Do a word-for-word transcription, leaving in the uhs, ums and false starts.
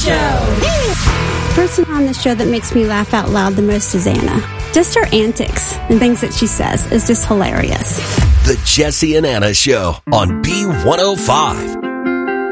The person on the show that makes me laugh out loud the most is Anna. Just her antics and things that she says is just hilarious. The Jesse and Anna Show on B one oh five.